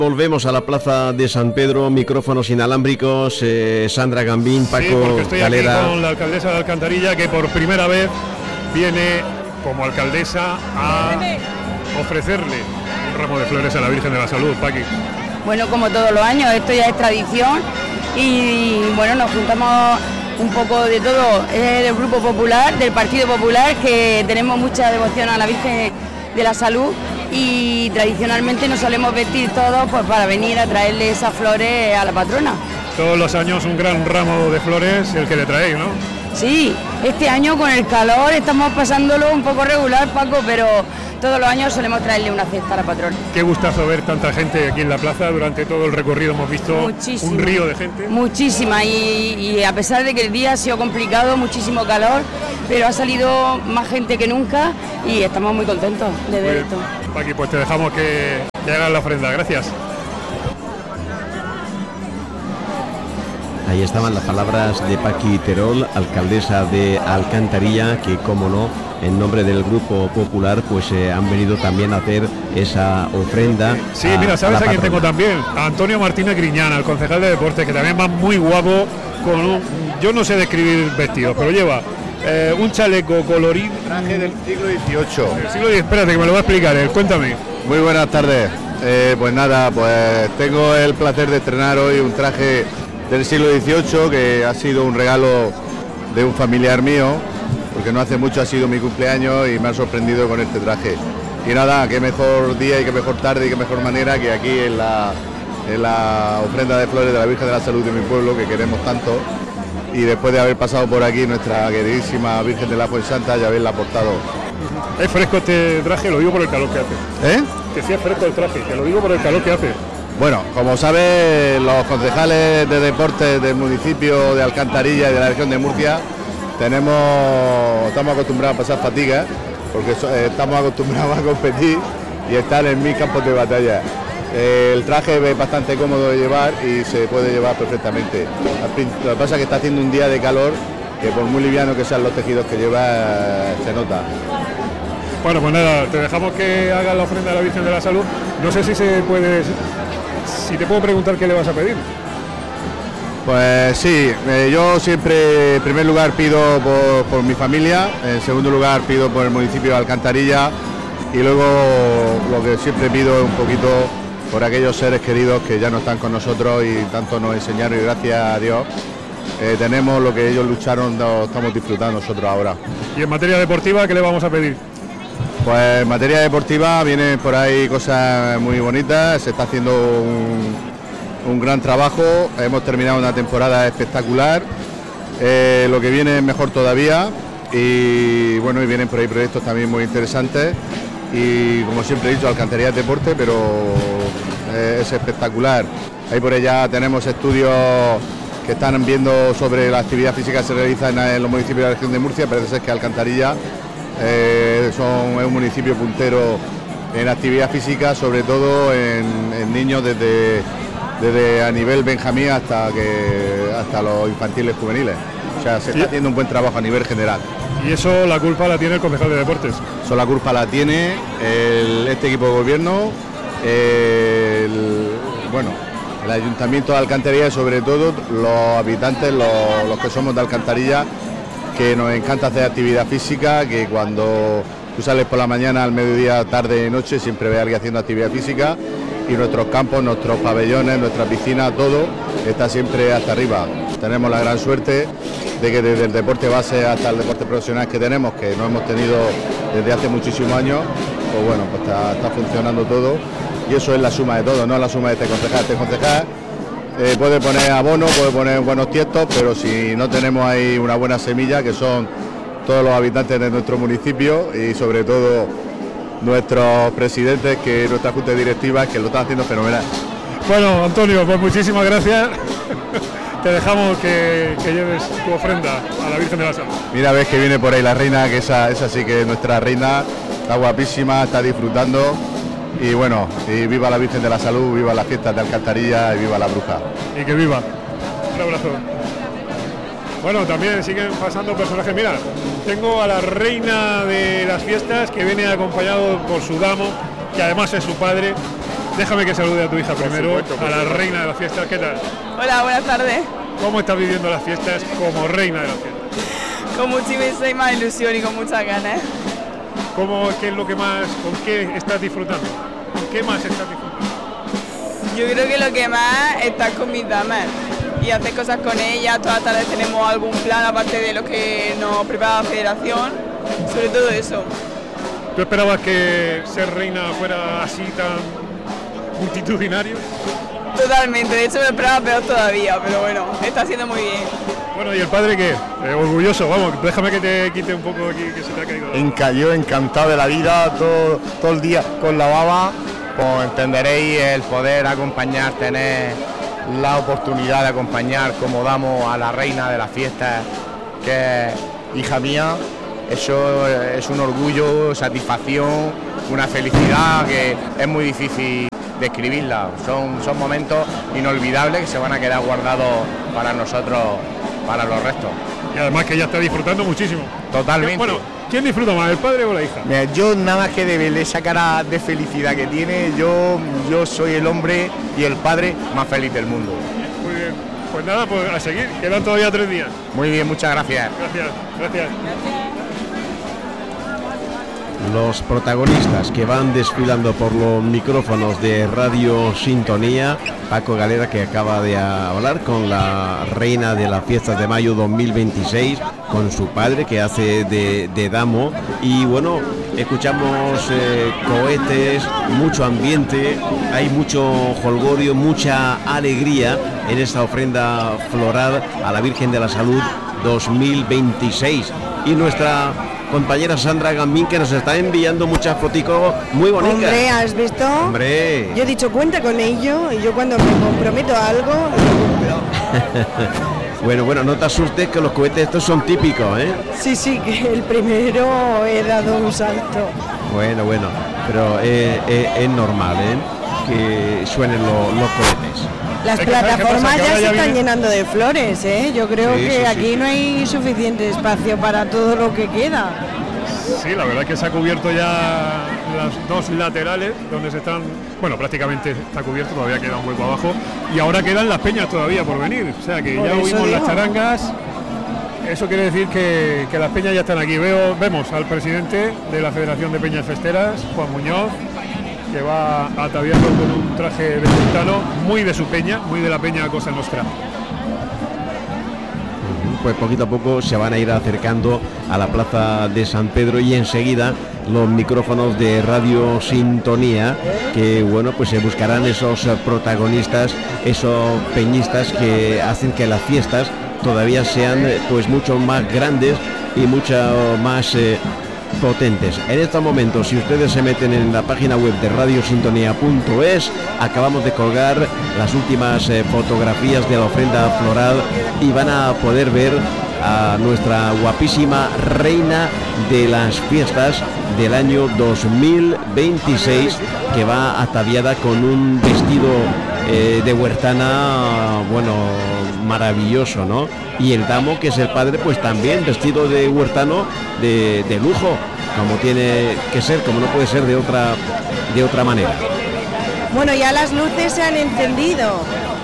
Volvemos a la plaza de San Pedro, micrófonos inalámbricos, Sandra Gambín, Paco sí, porque estoy Calera. Aquí con la alcaldesa de Alcantarilla, que por primera vez viene como alcaldesa a ofrecerle un ramo de flores a la Virgen de la Salud. Paqui. Bueno, como todos los años, esto ya es tradición y bueno, nos juntamos un poco de todo, del Grupo Popular, del Partido Popular, que tenemos mucha devoción a la Virgen de la Salud y tradicionalmente nos solemos vestir todos pues para venir a traerle esas flores a la patrona. Todos los años un gran ramo de flores el que le traéis, ¿no? Sí, este año con el calor estamos pasándolo un poco regular, Paco, pero todos los años solemos traerle una cesta a la patrona. Qué gustazo ver tanta gente aquí en la plaza. Durante todo el recorrido hemos visto muchísima, un río de gente. Muchísima, y a pesar de que el día ha sido complicado, muchísimo calor, pero ha salido más gente que nunca y estamos muy contentos de ver esto. Paqui, pues te dejamos que hagas la ofrenda. Gracias. Ahí estaban las palabras de Paqui Terol, alcaldesa de Alcantarilla, que como no, en nombre del Grupo Popular, pues han venido también a hacer esa ofrenda. Sí, mira, ¿sabes a quién tengo también? A Antonio Martínez Griñana, el concejal de deportes, que también va muy guapo con un, yo no sé describir vestidos, pero lleva un chaleco colorido. Traje del siglo XVIII. El siglo XVIII, espérate que me lo va a explicar él, cuéntame. Muy buenas tardes. Pues nada, pues tengo el placer de estrenar hoy un traje del siglo XVIII que ha sido un regalo de un familiar mío, porque no hace mucho ha sido mi cumpleaños y me ha sorprendido con este traje. Y nada, qué mejor día y qué mejor tarde y qué mejor manera que aquí en la ofrenda de flores de la Virgen de la Salud de mi pueblo, que queremos tanto, y después de haber pasado por aquí nuestra queridísima Virgen de la Fuensanta y haberla portado. Es fresco este traje, lo digo por el calor que hace. Que sí es fresco el traje, que lo digo por el calor que hace. Bueno, como sabes, los concejales de deportes del municipio de Alcantarilla y de la región de Murcia estamos acostumbrados a pasar fatiga, porque estamos acostumbrados a competir y estar en mis campos de batalla. El traje es bastante cómodo de llevar y se puede llevar perfectamente. Lo que pasa es que está haciendo un día de calor que por muy liviano que sean los tejidos que lleva, se nota. Bueno, pues nada, te dejamos que hagas la ofrenda a la Virgen de la Salud. No sé si si te puedo preguntar qué le vas a pedir. Pues sí, yo siempre en primer lugar pido por mi familia, en segundo lugar pido por el municipio de Alcantarilla y luego lo que siempre pido es un poquito por aquellos seres queridos que ya no están con nosotros y tanto nos enseñaron y gracias a Dios tenemos lo que ellos lucharon, lo estamos disfrutando nosotros ahora. ¿Y en materia deportiva qué le vamos a pedir? Pues en materia deportiva vienen por ahí cosas muy bonitas, se está haciendo un gran trabajo, hemos terminado una temporada espectacular, lo que viene es mejor todavía y bueno, y vienen por ahí proyectos también muy interesantes y como siempre he dicho, Alcantarilla es deporte, pero es espectacular. Ahí por allá tenemos estudios que están viendo sobre la actividad física que se realiza en los municipios de la región de Murcia. Parece ser que Alcantarilla es un municipio puntero en actividad física, sobre todo en niños desde a nivel benjamín hasta los infantiles juveniles. O sea, se está haciendo un buen trabajo a nivel general. ¿Y eso la culpa la tiene el concejal de deportes? Eso la culpa la tiene este equipo de gobierno, el Ayuntamiento de Alcantarilla y sobre todo los habitantes, los que somos de Alcantarilla, que nos encanta hacer actividad física, que cuando tú sales por la mañana, al mediodía, tarde y noche, siempre ves a alguien haciendo actividad física y nuestros campos, nuestros pabellones, nuestras piscinas, todo está siempre hasta arriba. Tenemos la gran suerte de que desde el deporte base hasta el deporte profesional que tenemos, que no hemos tenido desde hace muchísimos años, pues bueno, pues está funcionando todo y eso es la suma de todo, no es la suma de este concejal. Este concejal puede poner abono, puede poner buenos tiestos, pero si no tenemos ahí una buena semilla, que son todos los habitantes de nuestro municipio y sobre todo nuestros presidentes, que nuestra junta directiva, que lo están haciendo fenomenal. Bueno, Antonio, pues muchísimas gracias. Te dejamos que lleves tu ofrenda a la Virgen de la Salud. Mira, ves que viene por ahí la reina, que esa sí que es nuestra reina, está guapísima, está disfrutando. Y bueno, y viva la Virgen de la Salud, viva las fiestas de Alcantarilla y viva la bruja. Y que viva. Un abrazo. Bueno, también siguen pasando personajes. Mira, tengo a la reina de las fiestas que viene acompañado por su damo, que además es su padre. déjame que salude a tu hija primero, supuesto, a la reina de las fiestas. ¿Qué tal? Hola, buenas tardes. ¿Cómo estás viviendo las fiestas como reina de las fiestas? Con muchísima ilusión y con muchas ganas. ¿Qué es lo que más, con qué estás disfrutando? ¿Con qué más estás disfrutando? Yo creo que lo que más está con mis damas y hacer cosas con ellas. Todas las tardes tenemos algún plan aparte de lo que nos prepara la federación, sobre todo eso. ¿Tú esperabas que ser reina fuera así tan multitudinario? Totalmente, de hecho me esperaba peor todavía, pero bueno, está haciendo muy bien. Bueno, ¿y el padre qué? Orgulloso, vamos, déjame que te quite un poco aquí que se te ha caído. Yo encantado de la vida, todo el día con la baba, pues entenderéis el poder acompañar, tener la oportunidad de acompañar como damos a la reina de las fiestas, que es hija mía. Eso es un orgullo, satisfacción, una felicidad que es muy difícil describirla. Son momentos inolvidables que se van a quedar guardados para nosotros, para los restos. Y además que ella está disfrutando muchísimo. Totalmente. Bueno, ¿quién disfruta más, el padre o la hija? Mira, yo nada más que de verle esa cara de felicidad que tiene, yo soy el hombre y el padre más feliz del mundo. Muy bien, pues nada, pues a seguir, quedan todavía 3 días. Muy bien, muchas gracias. Gracias. Los protagonistas que van desfilando por los micrófonos de Radio Sintonía, Paco Galera, que acaba de hablar con la reina de las fiestas de mayo 2026, con su padre que hace de damo, y bueno, escuchamos cohetes, mucho ambiente, hay mucho jolgorio, mucha alegría en esta ofrenda floral a la Virgen de la Salud 2026, y nuestra compañera Sandra Gambín, que nos está enviando muchas fotos muy bonitas. Hombre, ¿has visto? Hombre. Yo he dicho cuenta con ello y yo cuando me comprometo a algo lo cumplo. Bueno, no te asustes que los cohetes estos son típicos, ¿eh? Sí, que el primero he dado un salto. Bueno, pero es normal, ¿eh? Que suenen los cohetes. Las plataformas ya se están llenando de flores, ¿eh? Yo creo que aquí no hay suficiente espacio para todo lo que queda. Sí, la verdad es que se ha cubierto ya las 2 laterales, donde se están, bueno, prácticamente está cubierto, todavía queda un hueco abajo, y ahora quedan las peñas todavía por venir, o sea que ya oímos las charangas. Eso quiere decir que las peñas ya están aquí. Vemos al presidente de la Federación de Peñas Festeras, Juan Muñoz, que va ataviado con un traje de gitano, muy de su peña, muy de la peña Cosa Nostra. Pues poquito a poco se van a ir acercando a la plaza de San Pedro, y enseguida los micrófonos de Radio Sintonía, que bueno, pues se buscarán esos protagonistas, esos peñistas que hacen que las fiestas todavía sean pues mucho más grandes y mucho más potentes. En estos momentos, si ustedes se meten en la página web de radiosintonía.es, acabamos de colgar las últimas fotografías de la ofrenda floral y van a poder ver a nuestra guapísima reina de las fiestas del año 2026, que va ataviada con un vestido de huertana, bueno, maravilloso, ¿no? Y el damo, que es el padre, pues también vestido de huertano de lujo, como tiene que ser, como no puede ser de otra manera. Bueno, ya las luces se han encendido.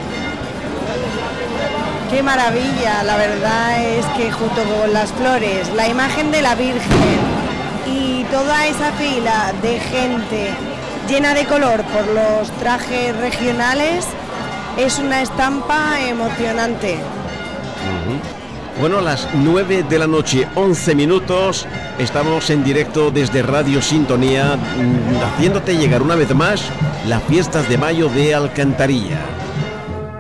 Qué maravilla, la verdad es que junto con las flores, la imagen de la Virgen y toda esa fila de gente llena de color por los trajes regionales, es una estampa emocionante. Bueno, las 9 de la noche, 11 minutos, estamos en directo desde Radio Sintonía, haciéndote llegar una vez más las fiestas de mayo de Alcantarilla.